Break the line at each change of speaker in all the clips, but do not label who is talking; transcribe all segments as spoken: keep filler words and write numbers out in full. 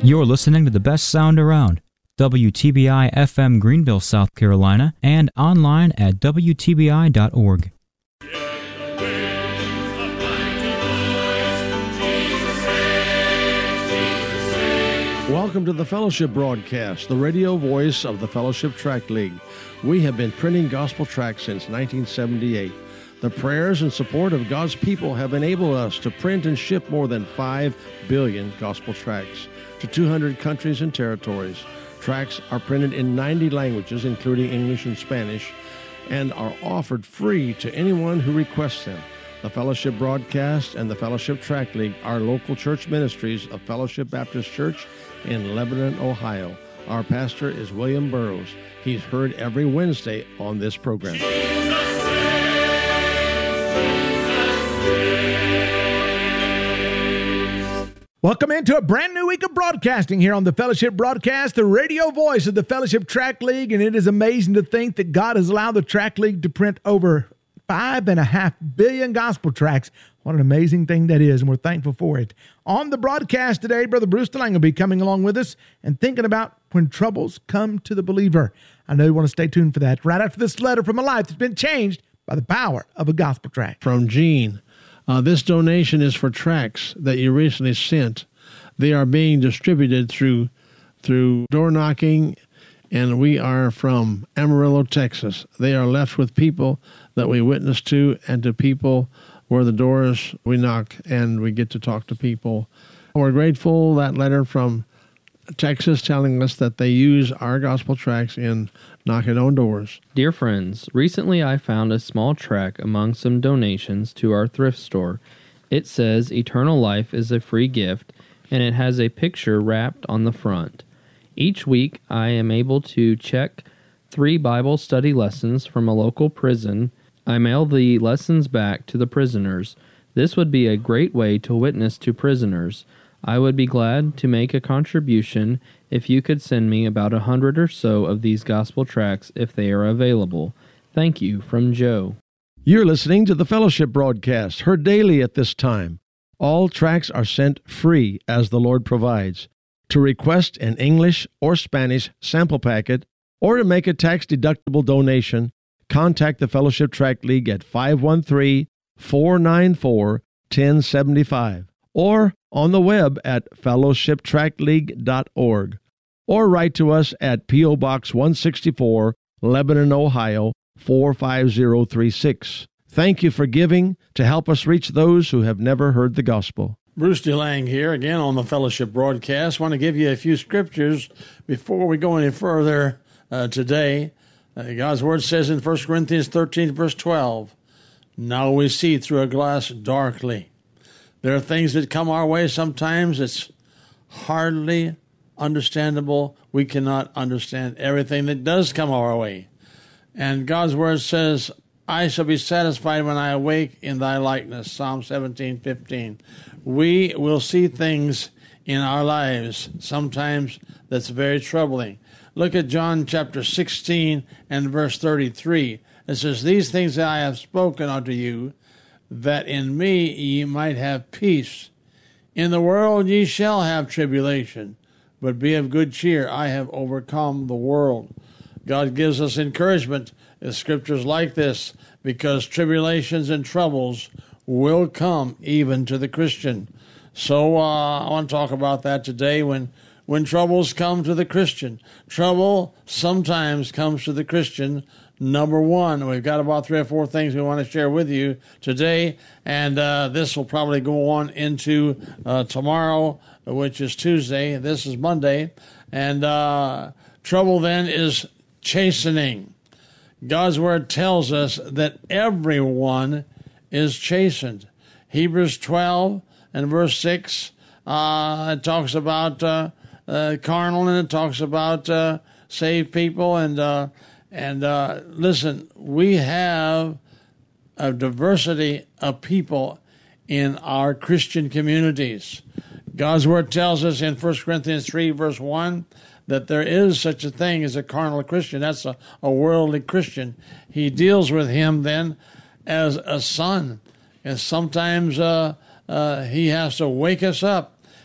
You're listening to the best sound around, W T B I F M Greenville, South Carolina, and online at W T B I dot org.
Welcome to the Fellowship Broadcast, the radio voice of the Fellowship Tract League. We have been printing gospel tracts since nineteen seventy-eight. The prayers and support of God's people have enabled us to print and ship more than five billion gospel tracts to two hundred countries and territories. Tracts are printed in ninety languages, including English and Spanish, and are offered free to anyone who requests them. The Fellowship Broadcast and the Fellowship Tract League are local church ministries of Fellowship Baptist Church in Lebanon, Ohio. Our pastor is William Burroughs. He's heard every Wednesday on this program.
Welcome into a brand new week of broadcasting here on the Fellowship Broadcast, the radio voice of the Fellowship Tract League, and it is amazing to think that God has allowed the Tract League to print over five and a half billion gospel tracts. What an amazing thing that is, and we're thankful for it. On the broadcast today, Brother Bruce DeLange will be coming along with us and thinking about when troubles come to the believer. I know you want to stay tuned for that. Right after this letter from a life that's been changed by the power of a gospel tract.
From Gene. Uh, this donation is for tracts that you recently sent. They are being distributed through through door knocking, and we are from Amarillo, Texas. They are left with people that we witness to and to people where the doors we knock and we get to talk to people. We're grateful that letter from Texas telling us that they use our gospel tracts in knocking on doors.
Dear friends, recently I found a small tract among some donations to our thrift store. It says eternal life is a free gift, and it has a picture wrapped on the front. Each week I am able to check three Bible study lessons from a local prison. I mail the lessons back to the prisoners. This would be a great way to witness to prisoners. I would be glad to make a contribution if you could send me about a hundred or so of these gospel tracts if they are available. Thank you, from Joe.
You're listening to the Fellowship Broadcast, heard daily at this time. All tracts are sent free as the Lord provides. To request an English or Spanish sample packet or to make a tax-deductible donation, contact the Fellowship Tract League at five one three, four nine four, one oh seven five or on the web at fellowship tract league dot org, or write to us at P O. Box one sixty-four, Lebanon, Ohio, four five zero three six. Thank you for giving to help us reach those who have never heard the gospel.
Bruce DeLange here, again on the Fellowship Broadcast. I want to give you a few scriptures before we go any further uh, today. Uh, God's Word says in First Corinthians thirteen, verse twelve, now we see through a glass darkly. There are things that come our way sometimes it's hardly understandable. We cannot understand everything that does come our way. And God's Word says, I shall be satisfied when I awake in thy likeness, Psalm seventeen fifteen. We will see things in our lives sometimes that's very troubling. Look at John chapter sixteen and verse thirty-three. It says, these things that I have spoken unto you, that in me ye might have peace. In the world ye shall have tribulation, but be of good cheer. I have overcome the world. God gives us encouragement in scriptures like this, because tribulations and troubles will come even to the Christian. So uh, I want to talk about that today. When when troubles come to the Christian, trouble sometimes comes to the Christian. Number one, we've got about three or four things we want to share with you today, and uh, this will probably go on into uh, tomorrow, which is Tuesday. This is Monday, and uh, trouble then is chastening. God's Word tells us that everyone is chastened. Hebrews twelve and verse six, uh, it talks about uh, uh, carnal, and it talks about uh, saved people, and uh, And uh, listen, we have a diversity of people in our Christian communities. God's Word tells us in First Corinthians three, verse one, that there is such a thing as a carnal Christian. That's a, a worldly Christian. He deals with him then as a son. And sometimes uh, uh, he has to wake us up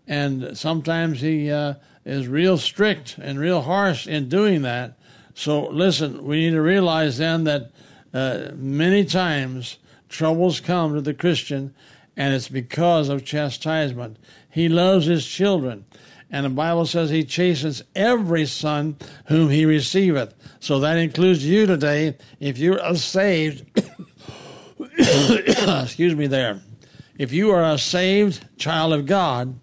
And sometimes he uh, is real strict and real harsh in doing that. So listen, we need to realize then that uh, many times troubles come to the Christian, and it's because of chastisement. He loves his children, and the Bible says he chastens every son whom he receiveth. So that includes you today. If you are saved, excuse me there. If you are a saved child of God,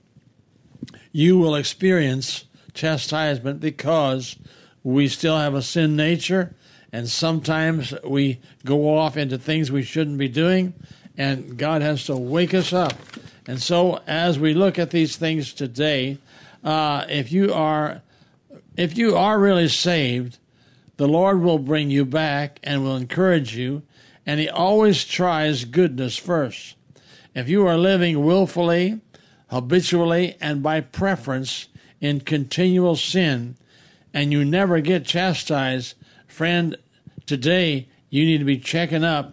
you will experience chastisement because we still have a sin nature, and sometimes we go off into things we shouldn't be doing, and God has to wake us up. And so as we look at these things today, uh, if you are if you are really saved, the Lord will bring you back and will encourage you, and he always tries goodness first. If you are living willfully, habitually, and by preference in continual sin, and you never get chastised, friend, today you need to be checking up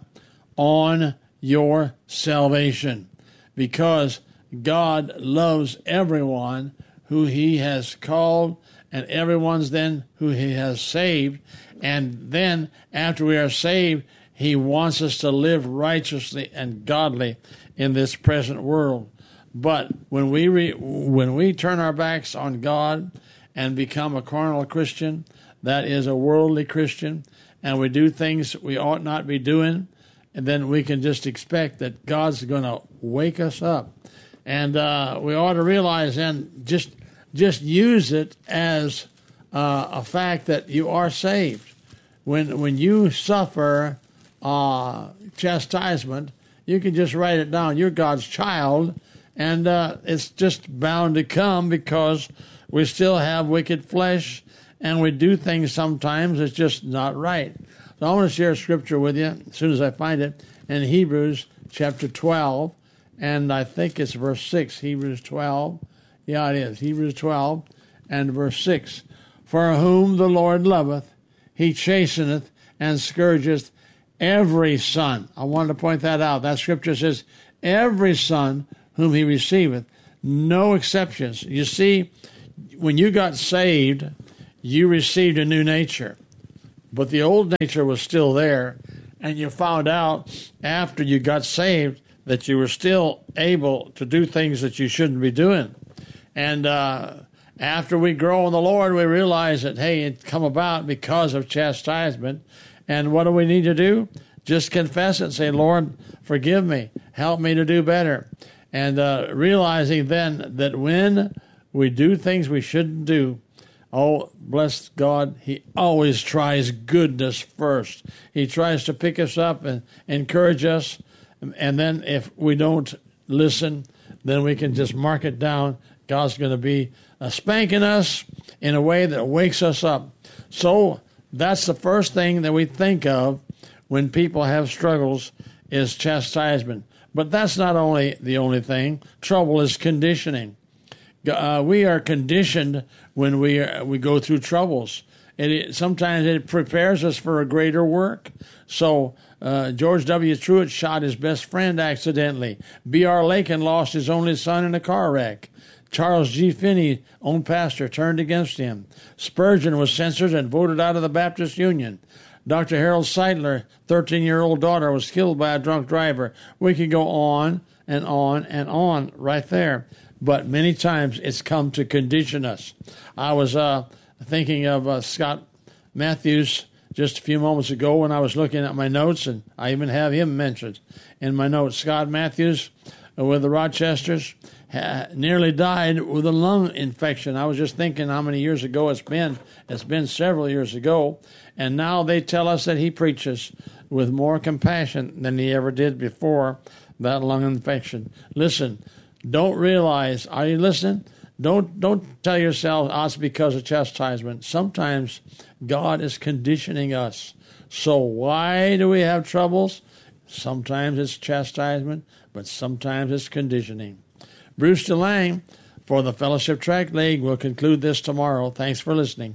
on your salvation, because God loves everyone who he has called, and everyone's then who he has saved. And then after we are saved, he wants us to live righteously and godly in this present world. But when we re, when we turn our backs on God and become a carnal Christian, that is a worldly Christian, and we do things we ought not be doing, and then we can just expect that God's going to wake us up. And uh, we ought to realize then, just just use it as uh, a fact that you are saved. When when you suffer uh, chastisement, you can just write it down. You're God's child, and uh, it's just bound to come because we still have wicked flesh, and we do things sometimes that's just not right. So I want to share a scripture with you as soon as I find it in Hebrews chapter twelve, and I think it's verse six, Hebrews twelve. Yeah, it is, Hebrews twelve and verse six. For whom the Lord loveth, he chasteneth and scourgeth every son. I wanted to point that out. That scripture says, every son whom he receiveth, no exceptions. You see, when you got saved, you received a new nature, but the old nature was still there, and you found out after you got saved that you were still able to do things that you shouldn't be doing. And uh, after we grow in the Lord, we realize that, hey, it come about because of chastisement. And what do we need to do? Just confess it and say, Lord, forgive me. Help me to do better. And uh, realizing then that when we do things we shouldn't do, oh, bless God, he always tries goodness first. He tries to pick us up and encourage us. And then if we don't listen, then we can just mark it down. God's going to be uh, spanking us in a way that wakes us up. So that's the first thing that we think of when people have struggles is chastisement. But that's not only the only thing. Trouble is conditioning. Uh, we are conditioned when we are, we go through troubles. And it, sometimes it prepares us for a greater work. So uh, George W. Truett shot his best friend accidentally. B R. Lakin lost his only son in a car wreck. Charles G. Finney, own pastor, turned against him. Spurgeon was censored and voted out of the Baptist Union. Doctor Harold Seidler, thirteen-year-old daughter, was killed by a drunk driver. We could go on and on and on right there. But many times it's come to condition us. I was uh, thinking of uh, Scott Matthews just a few moments ago when I was looking at my notes, and I even have him mentioned in my notes. Scott Matthews uh, with the Rochesters ha- nearly died with a lung infection. I was just thinking how many years ago it's been. It's been several years ago. And now they tell us that he preaches with more compassion than he ever did before that lung infection. Listen, don't realize, are you listening? Don't don't tell yourself, oh, it's because of chastisement. Sometimes God is conditioning us. So why do we have troubles? Sometimes it's chastisement, but sometimes it's conditioning. Bruce DeLang for the Fellowship Tract League will conclude this tomorrow. Thanks for listening.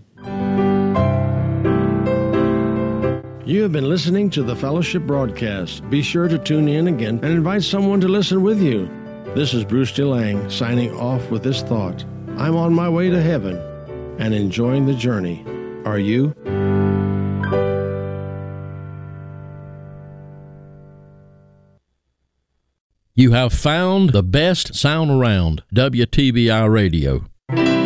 You have been listening to the Fellowship broadcast. Be sure to tune in again and invite someone to listen with you. This is Bruce DeLang signing off with this thought. I'm on my way to heaven and enjoying the journey. Are you?
You have found the best sound around, W T B I Radio.